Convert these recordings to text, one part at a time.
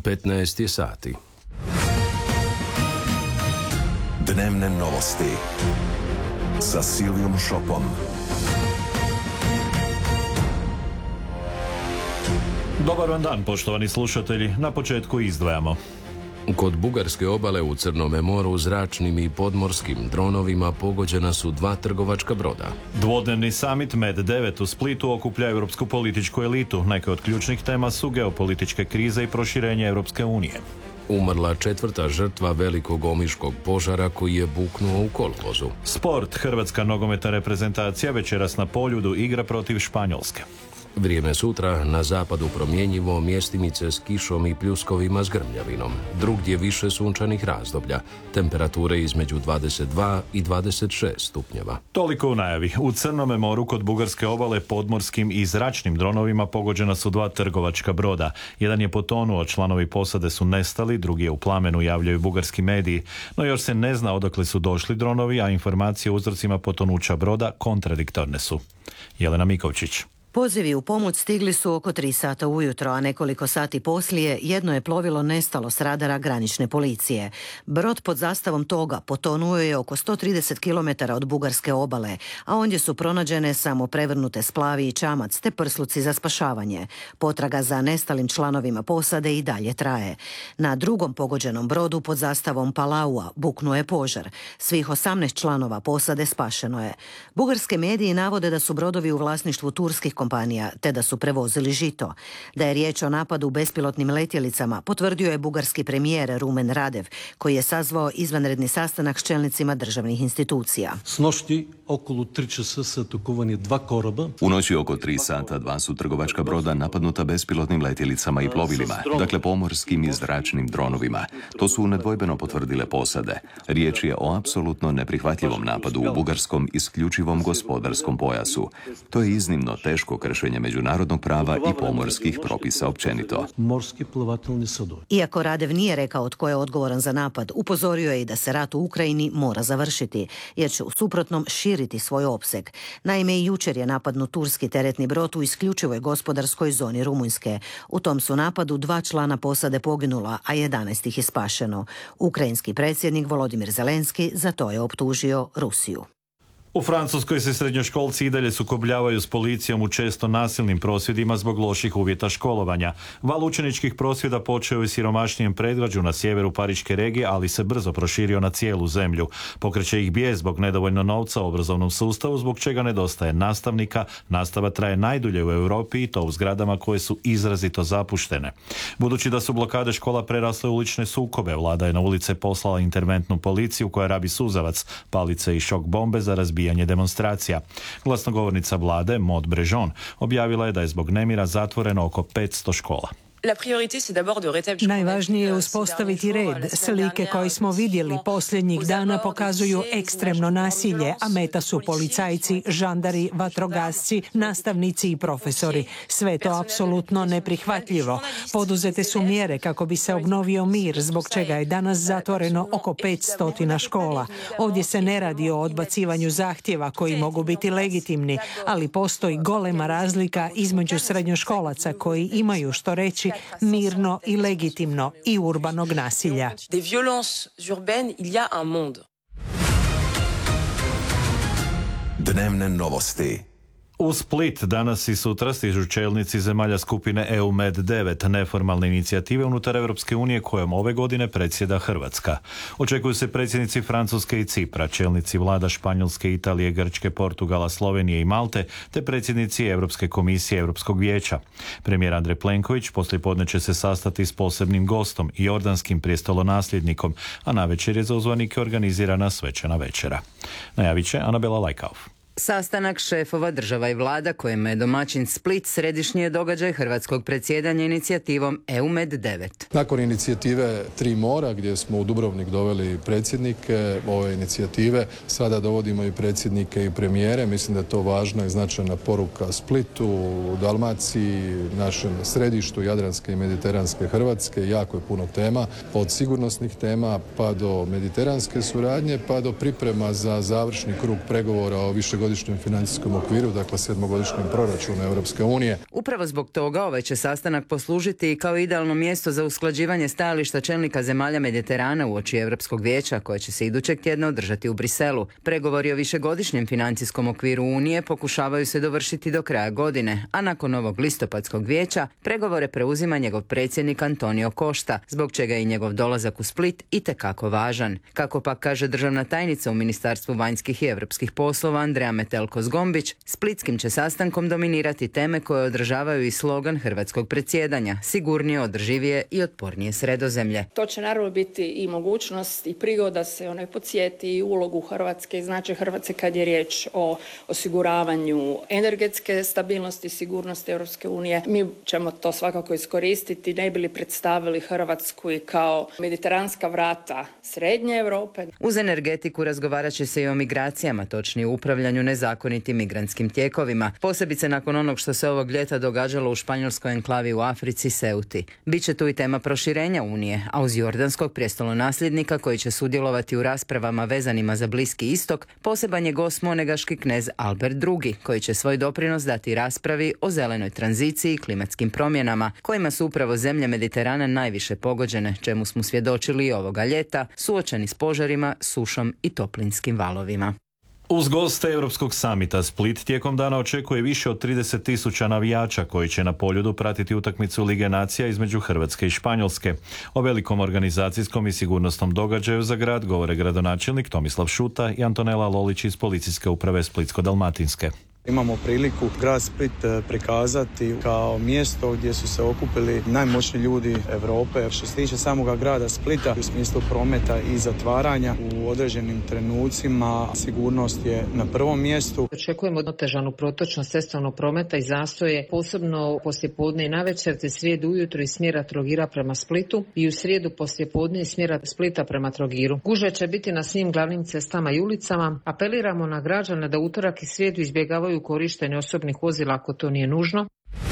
15 je sati. Dnevne novosti sa Silvijom Šopom. Dobar vam dan, poštovani slušatelji. Na početku izdvajamo. Kod bugarske obale u Crnome moru zračnim i podmorskim dronovima pogođena su 2 trgovačka broda. Dvodnevni summit MED9 u Splitu okuplja europsku političku elitu. Neke od ključnih tema su geopolitičke krize i proširenje Europske unije. Umrla 4. žrtva velikog omiškog požara koji je buknuo u kolovozu. Sport. Hrvatska nogometna reprezentacija večeras na Poljudu igra protiv Španjolske. Vrijeme sutra na zapadu promjenjivo, mjestimice s kišom i pljuskovima s grmljavinom. Drugdje više sunčanih razdoblja. Temperature između 22 i 26 stupnjeva. Toliko u najavi. U Crnome moru kod bugarske obale podmorskim i zračnim dronovima pogođena su 2 trgovačka broda. Jedan je potonuo, članovi posade su nestali, drugi je u plamenu, javljaju bugarski mediji. No još se ne zna odakle su došli dronovi, a informacije o uzrocima potonuća broda kontradiktorne su. Jelena Mikovčić. Pozivi u pomoć stigli su oko 3 sata ujutro, a nekoliko sati poslije jedno je plovilo nestalo s radara granične policije. Brod pod zastavom toga potonuo je oko 130 km od bugarske obale, a ondje su pronađene samo prevrnute splavi i čamac te prsluci za spašavanje. Potraga za nestalim članovima posade i dalje traje. Na drugom pogođenom brodu pod zastavom Palaua buknuo je požar. Svih 18 članova posade spašeno je. Bugarske mediji navode da su brodovi u vlasništvu turskih kompanija, te da su prevozili žito. Da je riječ o napadu bespilotnim letjelicama, potvrdio je bugarski premijer Rumen Radev, koji je sazvao izvanredni sastanak s čelnicima državnih institucija. U noći oko 3 sata 2 su trgovačka broda napadnuta bespilotnim letjelicama i plovilima, dakle pomorskim i zračnim dronovima. To su nedvojbeno potvrdile posade. Riječ je o apsolutno neprihvatljivom napadu u bugarskom isključivom gospodarskom pojasu. To je iznimno teško kršenje međunarodnog prava i pomorskih propisa općenito. Iako Radev nije rekao tko je odgovoran za napad, upozorio je i da se rat u Ukrajini mora završiti, jer će u suprotnom širiti svoj opseg. Naime, i jučer je napadnut turski teretni brod u isključivoj gospodarskoj zoni Rumunjske. U tom su napadu 2 člana posade poginula, a 11 ih je spašeno. Ukrajinski predsjednik Volodimir Zelenski za to je optužio Rusiju. U Francuskoj se srednjoškolci i dalje sukobljavaju s policijom u često nasilnim prosvjedima zbog loših uvjeta školovanja. Val učeničkih prosvjeda počeo je u siromašnijem predgrađu na sjeveru Pariške regije, ali se brzo proširio na cijelu zemlju. Pokreće ih bijes zbog nedovoljno novca u obrazovnom sustavu, zbog čega nedostaje nastavnika. Nastava traje najdulje u Europi i to u zgradama koje su izrazito zapuštene. Budući da su blokade škola prerasle u ulične sukobe, vlada je na ulice poslala interventnu policiju koja rabi suzavac, palice i šok bombe za razbijanje demonstracija. Glasnogovornica vlade, Maud Brejon, objavila je da je zbog nemira zatvoreno oko 500 škola. Najvažnije je uspostaviti red. Slike koje smo vidjeli posljednjih dana pokazuju ekstremno nasilje, a meta su policajci, žandari, vatrogasci, nastavnici i profesori. Sve to apsolutno neprihvatljivo. Poduzete su mjere kako bi se obnovio mir, zbog čega je danas zatvoreno oko 500 škola. Ovdje se ne radi o odbacivanju zahtjeva koji mogu biti legitimni, ali postoji golema razlika između srednjoškolaca koji imaju što reći mirno i legitimno i urbanog nasilja. Dnevne novosti. U Split danas i sutra stižu čelnici zemalja skupine EU MED9, neformalne inicijative unutar Europske unije kojom ove godine predsjeda Hrvatska. Očekuju se predsjednici Francuske i Cipra, čelnici vlada Španjolske, Italije, Grčke, Portugala, Slovenije i Malte, te predsjednici Europske komisije Europskog vijeća. Premijer Andrej Plenković poslijepodne će se sastati s posebnim gostom i jordanskim prijestolonasljednikom, a navečer je za uzvanike organizirana svečana večera. Najavit će Anabela Lajkauf. Sastanak šefova država i vlada kojima je domaćin Split središnji je događaj hrvatskog predsjedanja inicijativom EU MED9. Nakon inicijative Tri mora gdje smo u Dubrovnik doveli predsjednike ove inicijative, sada dovodimo i predsjednike i premijere. Mislim da je to važna i značajna poruka Splitu, Dalmaciji, našem središtu Jadranske i Mediteranske Hrvatske. Jako je puno tema, od sigurnosnih tema pa do mediteranske suradnje, pa do priprema za završni krug pregovora o višegodišnjem višegodišnjem financijskom okviru, dakle 7-godišnjem proračunu Europske unije. Upravo zbog toga ovaj će sastanak poslužiti i kao idealno mjesto za usklađivanje stajališta čelnika zemalja Mediterana uoči Europskog vijeća koje će se idućeg tjedna održati u Briselu. Pregovori o višegodišnjem financijskom okviru Unije pokušavaju se dovršiti do kraja godine, a nakon ovog listopadskog vijeća pregovore preuzima njegov predsjednik Antonio Costa, zbog čega je i njegov dolazak u Split itekako važan. Kako pak kaže državna tajnica u Ministarstvu vanjskih i europskih poslova Andreja Metelko-Zgombić, splitskim će sastankom dominirati teme koje održavaju i slogan hrvatskog predsjedanja: sigurnije, održivije i otpornije Sredozemlje. To će naravno biti i mogućnost i prigoda se podsjeti i ulogu Hrvatske i značaj Hrvatske kad je riječ o osiguravanju energetske stabilnosti i sigurnosti Europske unije. Mi ćemo to svakako iskoristiti, ne bi li predstavili Hrvatsku i kao mediteranska vrata Srednje Europe. Uz energetiku razgovarat će se i o migracijama, točnije upravljanju nezakonitim migrantskim tijekovima, posebice nakon onog što se ovog ljeta događalo u španjolskoj enklavi u Africi, Ceuti. Biće tu i tema proširenja Unije, a uz jordanskog prijestolonasljednika koji će sudjelovati u raspravama vezanima za Bliski istok, poseban je gost monegaški knez Albert II, koji će svoj doprinos dati raspravi o zelenoj tranziciji i klimatskim promjenama, kojima su upravo zemlje Mediterana najviše pogođene, čemu smo svjedočili i ovoga ljeta, suočeni s požarima, sušom i toplinskim valovima. Uz goste Europskog samita Split tijekom dana očekuje više od 30.000 navijača koji će na Poljudu pratiti utakmicu Lige nacija između Hrvatske i Španjolske. O velikom organizacijskom i sigurnosnom događaju za grad govore gradonačelnik Tomislav Šuta i Antonela Lolić iz Policijske uprave Splitsko-dalmatinske. Imamo priliku grad Split prikazati kao mjesto gdje su se okupili najmoćniji ljudi Europe. Što se tiče samoga grada Splita u smislu prometa i zatvaranja u određenim trenucima, sigurnost je na prvom mjestu. Očekujemo otežanu protočnost cestovnog prometa i zastoje, posebno poslijepodne i navečer, te srijedu ujutro iz smjera Trogira prema Splitu i u srijedu poslijepodne iz smjera Splita prema Trogiru. Gužve će biti na svim glavnim cestama i ulicama. Apeliramo na građane da utorak i srijedu izbjegavaju korištenje osobnih vozila ako to nije nužno.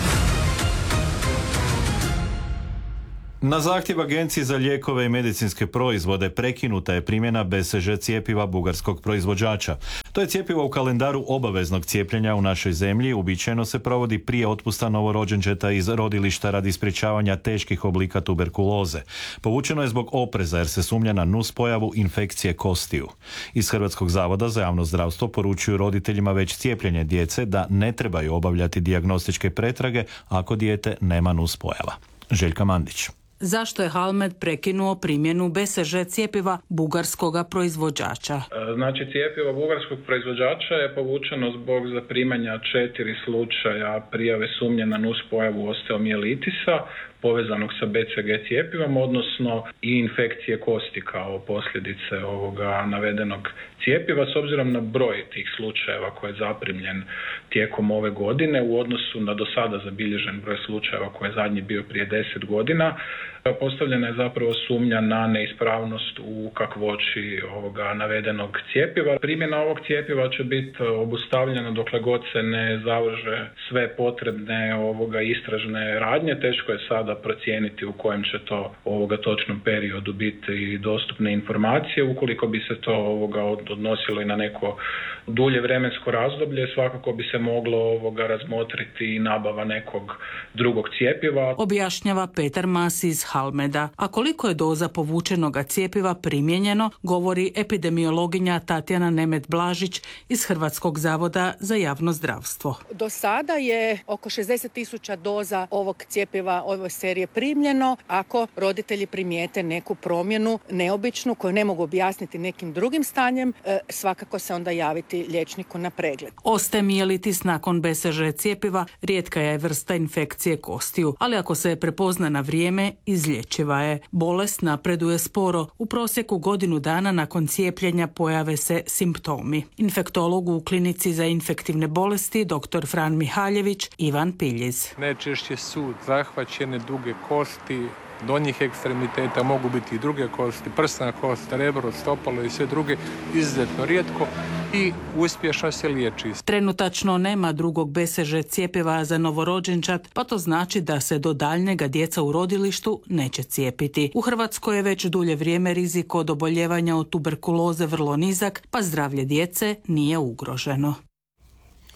Na zahtjev Agencije za lijekove i medicinske proizvode prekinuta je primjena BCG cjepiva bugarskog proizvođača. To je cjepivo u kalendaru obaveznog cijepljenja u našoj zemlji. Uobičajeno se provodi prije otpusta novorođenčeta iz rodilišta radi sprječavanja teških oblika tuberkuloze. Povučeno je zbog opreza jer se sumnja na nuspojavu infekcije kostiju. Iz Hrvatskog zavoda za javno zdravstvo poručuju roditeljima već cijepljenje djece da ne trebaju obavljati dijagnostičke pretrage ako dijete nema nuspojava. Željka Mandić. Zašto je Halmed prekinuo primjenu BCG cjepiva bugarskoga proizvođača? Znači, cjepivo bugarskog proizvođača je povučeno zbog zaprimanja 4 slučaja prijave sumnje na nuspojavu osteomijelitisa povezanog sa BCG cjepivom, odnosno i infekcije kosti kao posljedice ovoga navedenog cjepiva. S obzirom na broj tih slučajeva koji je zaprimljen tijekom ove godine u odnosu na do sada zabilježen broj slučajeva koji je zadnji bio prije 10 godina, postavljena je zapravo sumnja na neispravnost u kakvoći ovoga navedenog cjepiva. Primjena ovog cjepiva će biti obustavljena dokle god se ne završe sve potrebne istražne radnje. Teško je sada procijeniti u kojem će to točnom periodu biti dostupne informacije. Ukoliko bi se to odnosilo i na neko dulje vremensko razdoblje, svakako bi se moglo razmotriti i nabava nekog drugog cjepiva. Objašnjava Petar Mas iz Halmeda. A koliko je doza povučenoga cjepiva primijenjeno, govori epidemiologinja Tatjana Nemet-Blažić iz Hrvatskog zavoda za javno zdravstvo. Do sada je oko 60.000 doza ovog cjepiva ove serije primljeno. Ako roditelji primijete neku promjenu neobičnu koju ne mogu objasniti nekim drugim stanjem, svakako se onda javiti liječniku na pregled. Osteomijelitis nakon BCG cjepiva rijetka je vrsta infekcije kostiju, ali ako se prepozna na vrijeme, izlječiva je. Bolest napreduje sporo. U prosjeku godinu dana nakon cijepljenja pojave se simptomi. Infektolog u klinici za infektivne bolesti dr. Fran Mihaljević Ivan Piljiz. Najčešće su zahvaćene duge kosti, donjih ekstremiteta, mogu biti i druge kosti, prsna kost, rebro, stopalo i sve druge, izuzetno rijetko i uspješno se liječi. Trenutačno nema drugog BCG cjepiva za novorođenčad, pa to znači da se do daljnjega djeca u rodilištu neće cijepiti. U Hrvatskoj je već dulje vrijeme rizik od oboljevanja od tuberkuloze vrlo nizak, pa zdravlje djece nije ugroženo.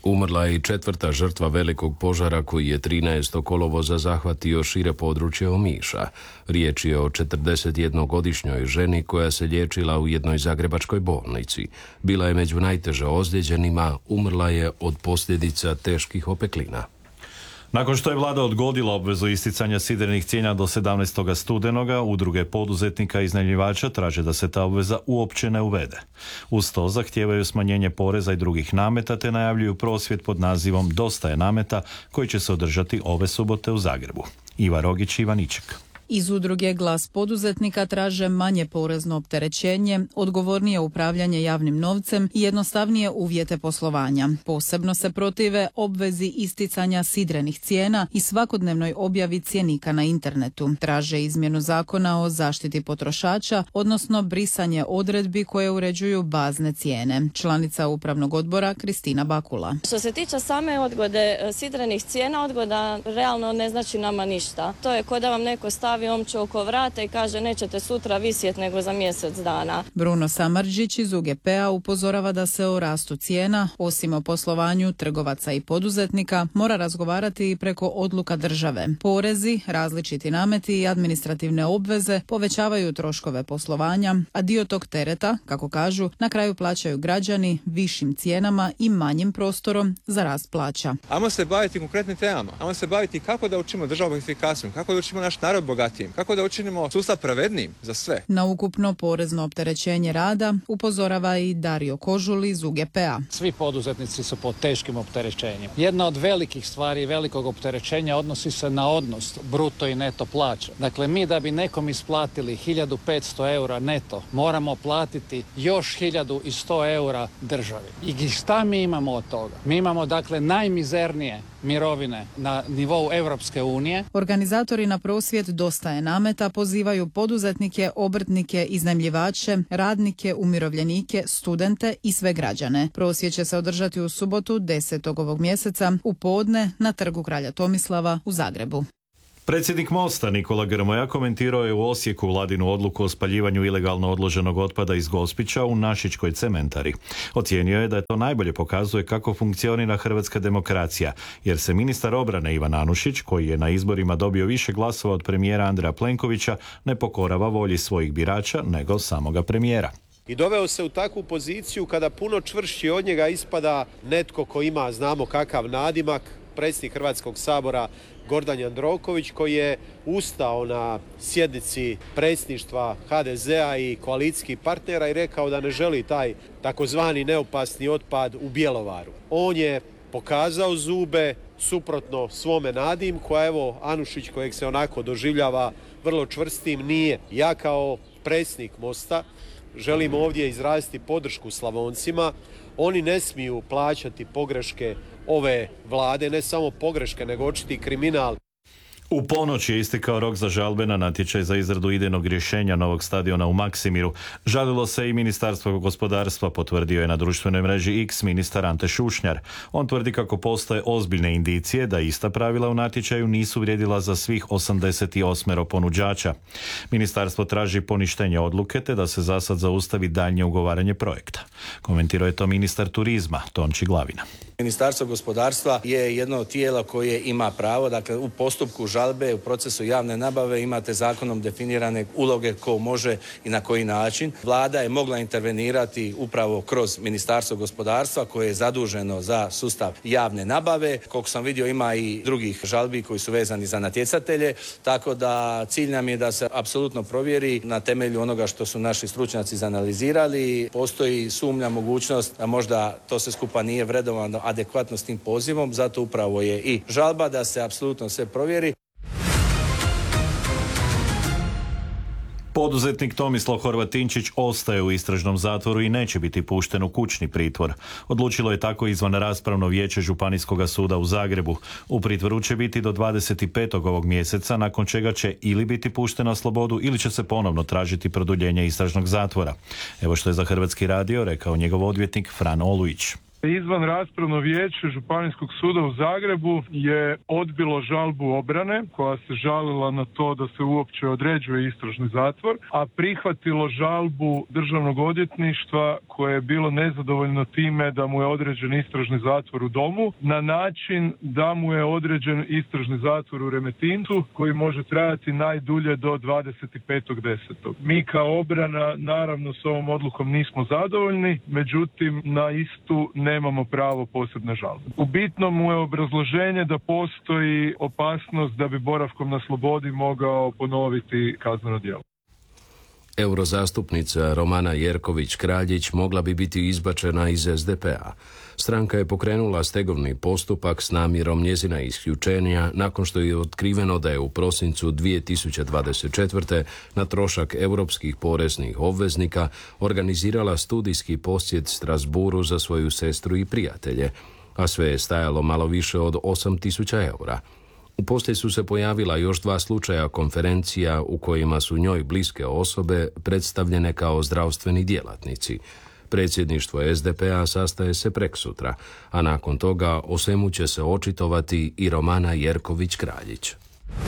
Umrla je i 4. žrtva velikog požara koji je 13. kolovoza zahvatio šire područje Omiša. Riječ je o 41-godišnjoj ženi koja se liječila u jednoj zagrebačkoj bolnici. Bila je među najteže ozlijeđenima, umrla je od posljedica teških opeklina. Nakon što je vlada odgodila obvezu isticanja sidrenih cijena do 17. studenoga, udruge poduzetnika i iznajmljivača traže da se ta obveza uopće ne uvede. Uz to zahtijevaju smanjenje poreza i drugih nameta te najavljuju prosvjed pod nazivom Dosta je nameta koji će se održati ove subote u Zagrebu. Iva Rogić, Ivaniček. Iz udruge Glas poduzetnika traže manje porezno opterećenje, odgovornije upravljanje javnim novcem i jednostavnije uvjete poslovanja. Posebno se protive obvezi isticanja sidrenih cijena i svakodnevnoj objavi cjenika na internetu. Traže izmjenu zakona o zaštiti potrošača, odnosno brisanje odredbi koje uređuju bazne cijene. Članica upravnog odbora Kristina Bakula. Što se tiče same odgode sidrenih cijena, odgoda realno ne znači nama ništa. To je kao da vam neko stavi omču oko vrata i kaže nećete sutra visjeti nego za mjesec dana. Bruno Samardžić iz UGP-a upozorava da se o rastu cijena, osim o poslovanju trgovaca i poduzetnika, mora razgovarati i preko odluka države. Porezi, različiti nameti i administrativne obveze povećavaju troškove poslovanja, a dio tog tereta, kako kažu, na kraju plaćaju građani višim cijenama i manjim prostorom za rast plaća. Ajmo se baviti konkretnim temama, ajmo se baviti kako da učinimo državu efikasnom, kako da učinimo naš narod bogatijim, kako da učinimo sustav pravednijim za sve. Na ukupno porezno opterećenje rada upozorava i Dario Kožul iz UGP-a. Svi poduzetnici su pod teškim opterećenjem. Jedna od velikih stvari, velikog opterećenja odnosi se na odnos bruto i neto plaće. Dakle, mi da bi nekom isplatili 1500 eura neto, moramo platiti još 1100 eura državi. I šta mi imamo od toga? Mi imamo dakle najmizernije mirovine na nivou Europske unije. Organizatori na prosvjed Dosta je nameta pozivaju poduzetnike, obrtnike, iznajmljivače, radnike, umirovljenike, studente i sve građane. Prosvjed će se održati u subotu 10. ovog mjeseca u podne na Trgu kralja Tomislava u Zagrebu. Predsjednik Mosta Nikola Grmoja komentirao je u Osijeku vladinu odluku o spaljivanju ilegalno odloženog otpada iz Gospića u Našičkoj cementari. Ocijenio je da to najbolje pokazuje kako funkcionira hrvatska demokracija, jer se ministar obrane Ivan Anušić, koji je na izborima dobio više glasova od premijera Andreja Plenkovića, ne pokorava volji svojih birača nego samoga premijera. I doveo se u takvu poziciju kada puno čvršći od njega ispada netko ko ima, znamo kakav nadimak, predsjednik Hrvatskog sabora Gordan Jandroković, koji je ustao na sjednici predsjedništva HDZ-a i koalicijskih partnera i rekao da ne želi taj takozvani neopasni otpad u Bjelovaru. On je pokazao zube suprotno svome nadimku, a evo Anušić, kojeg se onako doživljava vrlo čvrstim, nije. Ja kao predsjednik Mosta želim ovdje izraziti podršku Slavoncima. Oni ne smiju plaćati pogreške ove vlade, ne samo pogreške, nego očiti kriminal. U ponoć je istekao rok za žalbe na natječaj za izradu idejnog rješenja novog stadiona u Maksimiru. Žalilo se i Ministarstvo gospodarstva, potvrdio je na društvenoj mreži X ministar Ante Šušnjar. On tvrdi kako postoje ozbiljne indicije da ista pravila u natječaju nisu vrijedila za svih 88 ponuđača. Ministarstvo traži poništenje odluke te da se zasad zaustavi daljnje ugovaranje projekta. Komentirao je to ministar turizma Tonči Glavina. Ministarstvo gospodarstva je jedno od tijela koje ima pravo, dakle u postupku žalbe, u procesu javne nabave imate zakonom definirane uloge ko može i na koji način. Vlada je mogla intervenirati upravo kroz Ministarstvo gospodarstva koje je zaduženo za sustav javne nabave. Koliko sam vidio ima i drugih žalbi koji su vezani za natjecatelje, tako da cilj nam je da se apsolutno provjeri na temelju onoga što su naši stručnjaci izanalizirali. Postoji sumnja, mogućnost da možda to sve skupa nije vrednovano adekvatno s tim pozivom, zato upravo je i žalba da se apsolutno sve provjeri. Poduzetnik Tomislav Horvatinčić ostaje u istražnom zatvoru i neće biti pušten u kućni pritvor. Odlučilo je tako izvanraspravno vijeće Županijskog suda u Zagrebu. U pritvoru će biti do 25. ovog mjeseca, nakon čega će ili biti pušten na slobodu ili će se ponovno tražiti produljenje istražnog zatvora. Evo što je za Hrvatski radio rekao njegov odvjetnik Fran Olujić. Izvan raspravno vijeće Županijskog suda u Zagrebu je odbilo žalbu obrane koja se žalila na to da se uopće određuje istražni zatvor, a prihvatilo žalbu Državnog odvjetništva koje je bilo nezadovoljno time da mu je određen istražni zatvor u domu na način da mu je određen istražni zatvor u Remetincu koji može trajati najdulje do 25.10. Mi kao obrana naravno s ovom odlukom nismo zadovoljni, međutim na istu nemamo pravo posebne žalbe. U bitnom mu je obrazloženje da postoji opasnost da bi boravkom na slobodi mogao ponoviti kazneno djelo. Eurozastupnica Romana Jerković-Kraljić mogla bi biti izbačena iz SDP-a. Stranka je pokrenula stegovni postupak s namjerom njezina isključenja nakon što je otkriveno da je u prosincu 2024. na trošak europskih poreznih obveznika organizirala studijski posjet Strasburu za svoju sestru i prijatelje, a sve je stajalo malo više od 8.000 eura. Poslije su se pojavila još 2 slučaja konferencija u kojima su njoj bliske osobe predstavljene kao zdravstveni djelatnici. Predsjedništvo SDP-a sastaje se preksutra, a nakon toga o svemu će se očitovati i Romana Jerković-Kraljić.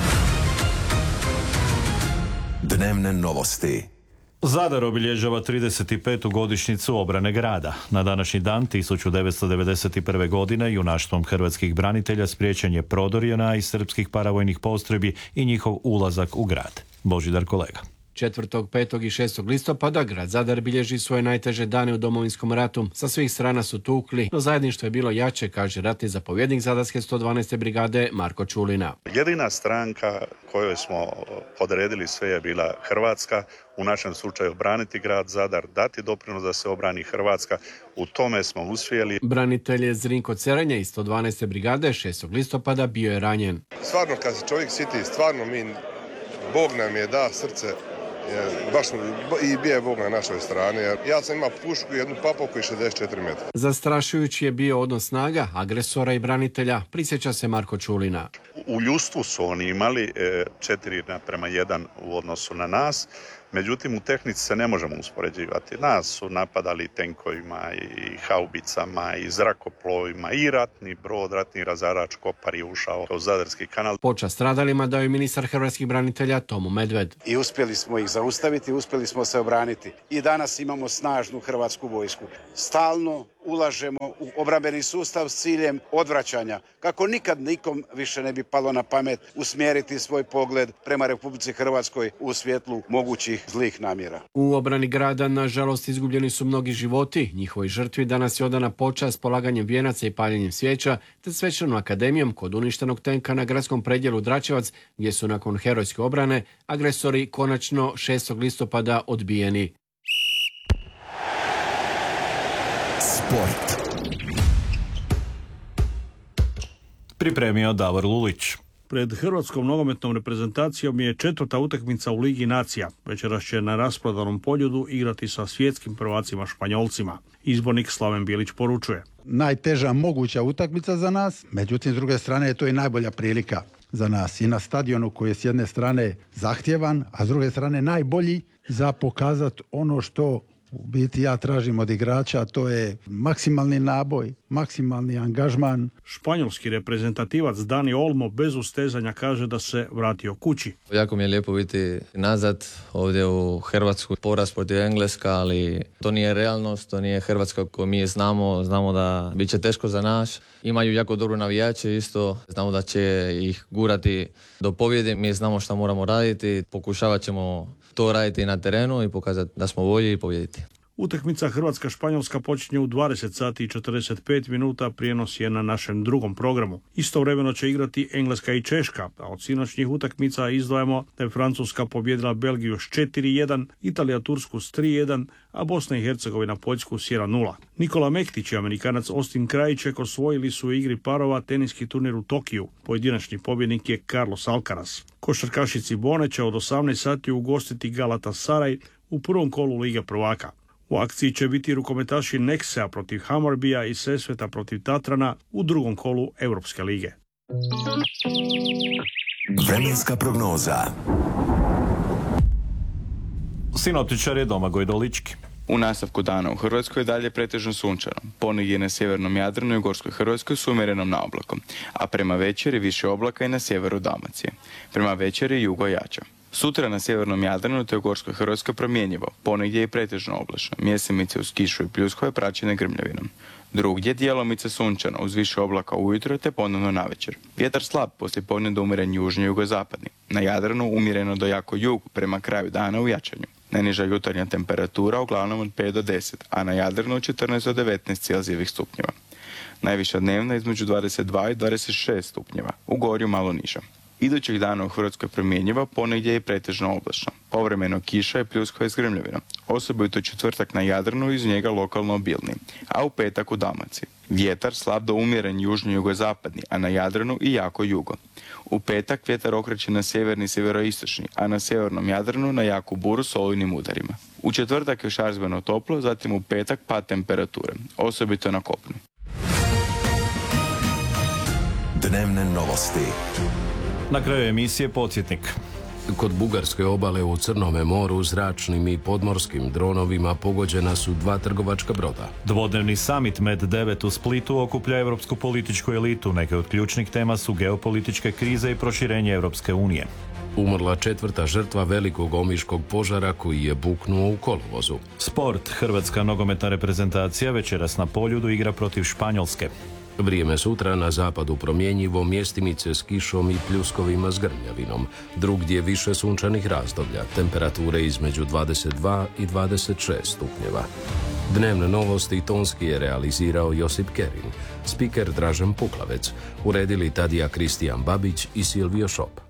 Dnevne novosti. Zadar obilježava 35. godišnjicu obrane grada. Na današnji dan 1991. godine junaštvom hrvatskih branitelja spriječen je prodor JNA iz srpskih paravojnih postrojbi i njihov ulazak u grad. Božidar Kolega. 4., 5. i 6. listopada grad Zadar bilježi svoje najteže dane u Domovinskom ratu. Sa svih strana su tukli, no zajedništvo je bilo jače, kaže ratni zapovjednik Zadarske 112. brigade Marko Čulina. Jedina stranka kojoj smo podredili sve je bila Hrvatska, u našem slučaju braniti grad Zadar, dati doprinos da se obrani Hrvatska. U tome smo uspjeli. Branitelj je Zrinko Ceranja iz 112. brigade 6. listopada bio je ranjen. Stvarno kad se čovjek siti, stvarno Bog nam je da srce. Baš i bio je Bog na našoj strani. Ja sam imao pušku i jednu papuku i 64 metra. Zastrašujući je bio odnos snaga agresora i branitelja, prisjeća se Marko Čulina. U ljudstvu su oni imali 4:1 u odnosu na nas, međutim u tehnici se ne možemo uspoređivati. Nas su napadali tenkovima i haubicama i zrakoplovima i ratni brod, ratni razarač Kopar je ušao u Zadarski kanal. Počast stradalima dao je ministar hrvatskih branitelja Tomo Medved. I uspjeli smo ih zaustaviti, uspjeli smo se obraniti. I danas imamo snažnu hrvatsku vojsku. Stalno ulažemo u obrambeni sustav s ciljem odvraćanja, kako nikad nikom više ne bi palo na pamet usmjeriti svoj pogled prema Republici Hrvatskoj u svjetlu mogućih zlih namjera. U obrani grada, nažalost, izgubljeni su mnogi životi. Njihovoj žrtvi danas je odana počast polaganjem vijenaca i paljenjem svijeća, te svečanom akademijom kod uništenog tenka na gradskom predjelu Dračevac, gdje su nakon herojske obrane agresori konačno 6. listopada odbijeni. Sport. Pripremio Davor Lulić. Pred hrvatskom nogometnom reprezentacijom je 4. utakmica u Ligi nacija. Večeras će na rasprodanom Poljudu igrati sa svjetskim prvacima Španjolcima. Izbornik Slaven Bilić poručuje. Najteža moguća utakmica za nas, međutim s druge strane je to i najbolja prilika za nas. I na stadionu koji je s jedne strane zahtjevan, a s druge strane najbolji za pokazati ono što u biti ja tražim od igrača, to je maksimalni naboj, maksimalni angažman. Španjolski reprezentativac Dani Olmo bez ustezanja kaže da se vratio kući. Jako mi je lijepo biti nazad ovdje u Hrvatsku. Poraz protiv Engleska, ali to nije realnost, to nije Hrvatska koju mi znamo. Znamo da bit će teško za nas. Imaju jako dobro navijače isto. Znamo da će ih gurati do pobjede. Mi znamo šta moramo raditi. Pokušavat ćemo to raditi na terenu i pokazati da smo bolji i pobjediti. Utakmica Hrvatska-Španjolska počinje u 20 sati i 45 minuta, prijenos je na našem drugom programu. Istovremeno će igrati Engleska i Češka, a od sinoćnjih utakmica izdvajamo da je Francuska pobjedila Belgiju s 4:1, Italija Tursku s 3:1, a Bosna i Hercegovina Poljsku s 1:0. Nikola Mektić i Amerikanac Austin Krajicek osvojili su u igri parova teniski turnir u Tokiju. Pojedinačni pobjednik je Carlos Alcaraz. Košarkašici Bone će od 18 sati ugostiti Galatasaray u prvom kolu Lige prvaka. U akciji će biti rukometaši Nexea protiv Hammarbija i Sesveta protiv Tatrana u drugom kolu Europske lige. Vremenska prognoza. Sinoptičar je Domagoj Dolički. U nastavku dana u Hrvatskoj dalje pretežno sunčano, ponegdje na sjevernom Jadranu i Gorskoj Hrvatskoj s umjerenom naoblakom, a prema večeri više oblaka i na sjeveru Dalmacije. Prema večeri jugo jača. Sutra na sjevernom Jadranu te u Gorskoj Hrvatskoj promjenjivo, ponegdje i pretežno oblačno, mjesimice uz kišu i pljuskove praćene grmljavinom. Drugdje djelomice sunčano uz više oblaka ujutro te ponovno navečer. Vjetar slab, poslijepodne do umjeren južni jugozapadni. Na Jadranu umjereno do jako jug, prema kraju dana u jačanju. Najniža jutarnja temperatura uglavnom od 5 do 10, a na Jadranu od 14 do 19 Celzijevih stupnjeva. Najviša dnevna između 22 i 26 stupnjeva, u Gorju malo niža. Idućih dana u Hrvatskoj promjenjivo, ponegdje je pretežno oblačno. Povremeno kiša i pljuskove s grmljavinom. Osobito četvrtak na Jadranu i iz njega lokalno obilni, a u petak u Dalmaciji. Vjetar slab do umjeren južni jugozapadni, a na Jadranu i jako jugo. U petak vjetar okreće na sjeverni sjeveroistočni, a na sjevernom Jadranu na jaku buru s olujnim udarima. U četvrtak je šarzbeno toplo, zatim u petak pad temperature, osobito na kopnu. Dnevne novosti. Na kraju emisije podsjetnik. Kod bugarske obale u Crnome moru zračnim i podmorskim dronovima pogođena su 2 trgovačka broda. Dvodnevni summit Med-9 u Splitu okuplja europsku političku elitu. Neke od ključnih tema su geopolitičke krize i proširenje Europske unije. Umrla 4. žrtva velikog omiškog požara koji je buknuo u kolovozu. Sport. Hrvatska nogometna reprezentacija večeras na Poljudu igra protiv Španjolske. Vrijeme sutra na zapadu promjenjivo, mjestimice s kišom i pljuskovima s grmljavinom. Drugdje više sunčanih razdoblja, temperature između 22 i 26 stupnjeva. Dnevne novosti tonski je realizirao Josip Kerin, spiker Dražen Puklavec, uredili Tadija Kristijan Babić i Silvio Šop.